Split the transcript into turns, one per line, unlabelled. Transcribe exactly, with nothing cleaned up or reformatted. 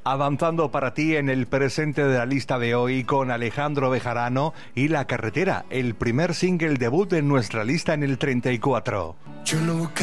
Avanzando para ti en el presente de la lista de hoy con Alejandro Bejarano y La Carretera, el primer single debut en nuestra lista en el treinta y cuatro.
Yo no buscaba